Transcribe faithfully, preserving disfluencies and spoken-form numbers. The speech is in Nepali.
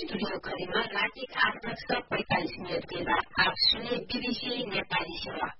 स्टुडियो घड़ीमा राति आठ बजेर पैंतालिस मिनट बेला आप सुने बीबीसी नेपाली सेवा।